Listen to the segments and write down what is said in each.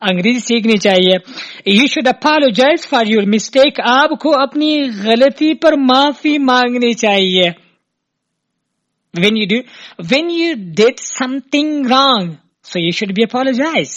انگریزی سیکھنی چاہیے. You should apologise for your mistake. آپ کو اپنی غلطی پر معافی مانگنی چاہیے. when you did something wrong, so you should be apologize.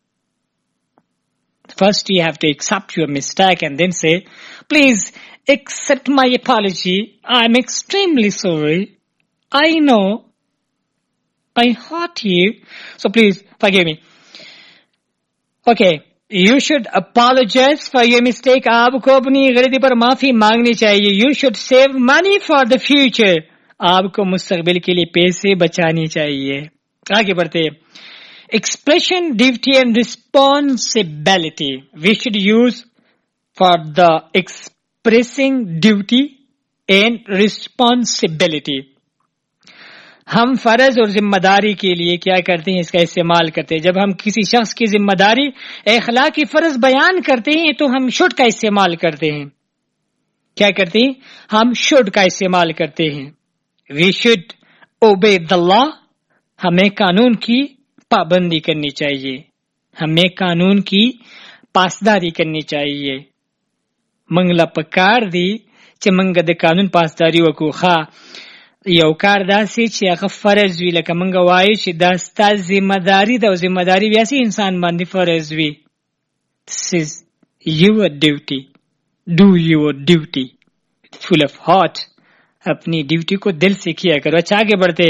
First you have to accept your mistake and then say, please accept my apology. I'm extremely sorry. I know I hurt you, so please forgive me. Okay, you should apologize for your mistake. آپ کو اپنی غلطی پر معافی مانگنی چاہیے. You should save money for the future. آپ کو مستقبل کے لیے پیسے بچانے چاہیے. آگے بڑھتے. Expression, duty and responsibility. We should use for the expressing duty and responsibility. ہم فرض اور ذمہ داری کے لیے کیا کرتے ہیں؟ اس کا استعمال کرتے ہیں. جب ہم کسی شخص کی ذمہ داری اخلاقی فرض بیان کرتے ہیں تو ہم should کا استعمال کرتے ہیں. کیا کرتے ہیں؟ ہم should کا استعمال کرتے ہیں. We should obey the law. ہمیں قانون کی پابندی کرنی چاہیے. ہمیں قانون کی پاسداری کرنی چاہیے. منگلا پکار دی چې منګه د قانون پاسداری وکړو. ښه یو کار داسې چې هغه فرض وي، لکه منګه وایو چې دا ستا ذمہ داری ده او ذمہ داری بیا سي انسان باندې فرض وي. This is your duty. Do your duty. Full of heart. اپنی ڈیوٹی کو دل سے کیا کرو. اچھا آگے بڑھتے.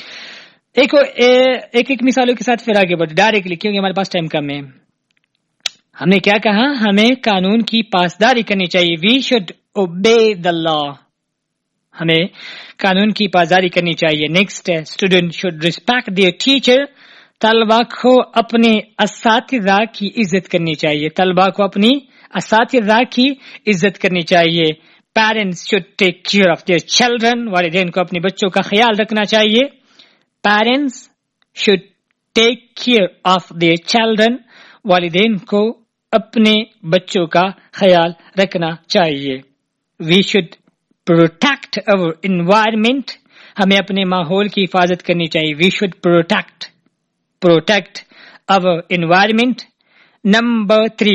ایک مثالوں کے ساتھ پھر آگے بڑھتے ڈائریکٹلی کیونکہ ہمارے پاس ٹائم کم ہے. ہم نے کیا کہا؟ ہمیں قانون کی پاسداری کرنی چاہیے. وی شوڈ اوبے دا لا. ہمیں قانون کی پاسداری کرنی چاہیے. نیکسٹ ہے student should respect their teacher. طلبا کو اپنے اساتذہ کی عزت کرنی چاہیے. طلبا کو اپنی اساتذہ کی عزت کرنی چاہیے. Parents should take care of their children. والدین کو اپنے بچوں کا خیال رکھنا چاہیے. Parents should take care of their children. والدین کو اپنے بچوں کا خیال رکھنا چاہیے. We should protect our environment. ہمیں اپنے ماحول کی حفاظت کرنی چاہیے. We should protect our environment. Number 3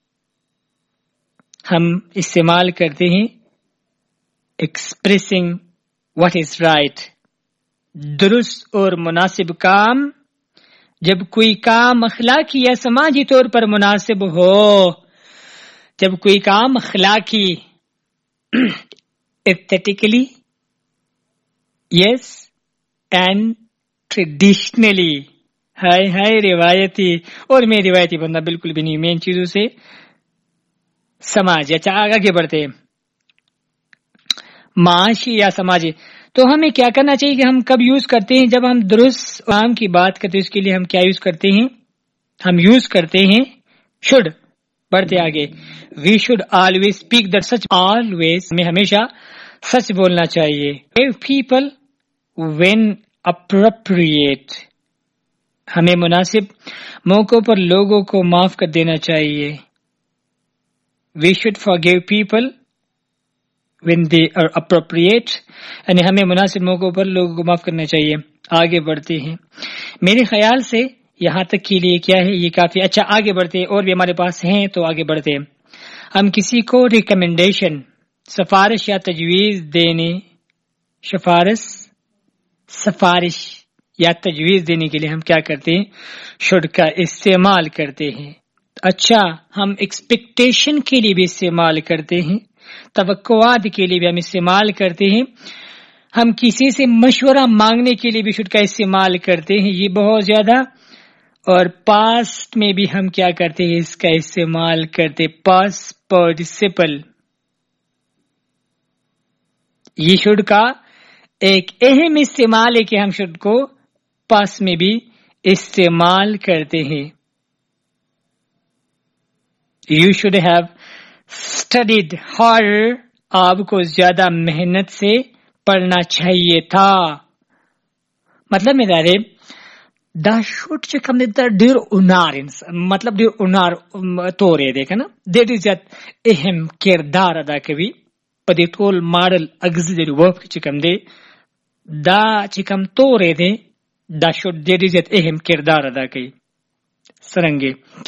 ہم استعمال کرتے ہیں expressing what is right. درست اور مناسب کام. جب کوئی کام اخلاقی یا سماجی طور پر مناسب ہو، جب کوئی کام اخلاقی aesthetically yes and traditionally ہائے روایتی، اور میں روایتی بندہ بالکل بھی نہیں، مین چیزوں سے سماج. اچھا آگے بڑھتے ہیں. معاشی یا سماجی، تو ہمیں کیا کرنا چاہیے کہ ہم کب یوز کرتے ہیں؟ جب ہم درست کام کی بات کرتے ہیں اس کے لیے ہم کیا یوز کرتے ہیں؟ ہم یوز کرتے ہیں should. بڑھتے آگے. We should always speak the such. Always ہمیں ہمیشہ سچ بولنا چاہیے. People when appropriate. ہمیں مناسب موقعوں پر لوگوں کو معاف کر دینا چاہیے. We should forgive people when they are appropriate. یعنی ہمیں مناسب موقعوں پر لوگوں کو معاف کرنا چاہیے. آگے بڑھتے ہیں. میرے خیال سے یہاں تک کے لیے کیا ہے، یہ کافی. اچھا آگے بڑھتے ہیں، اور بھی ہمارے پاس ہیں تو آگے بڑھتے ہیں. ہم کسی کو ریکمینڈیشن، سفارش یا تجویز دینے، سفارش یا تجویز دینے کے لیے ہم کیا کرتے ہیں؟ شوڈ کا استعمال کرتے ہیں. اچھا ہم ایکسپیکٹیشن کے لیے بھی استعمال کرتے ہیں، توقعات کے لیے بھی ہم استعمال کرتے ہیں. ہم کسی سے مشورہ مانگنے کے لیے بھی شوڈ کا استعمال کرتے ہیں. یہ بہت زیادہ. اور پاسٹ میں بھی ہم کیا کرتے ہیں؟ اس کا استعمال کرتے. Past participle. یہ شوڈ کا ایک اہم استعمال ہے کہ ہم شوڈ کو پاسٹ میں بھی استعمال کرتے ہیں. You should have studied harder. آپ کو زیادہ محنت سے پڑھنا چاہیے تھا. مطلب میرا رے دا شوڈ چکم دا ڈیر انار، مطلب ڈیر انار تو رے دیکھا نا، دیٹ از اہم کردار ادا کبھی پدی ٹول ماڈل اگزیلری ورب چکم دے دا چکم تو رے دے دا شوڈ دیٹ از اہم کردار ادا کی سرنگے.